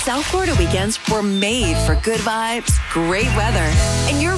South Florida weekends were made for good vibes, great weather, and your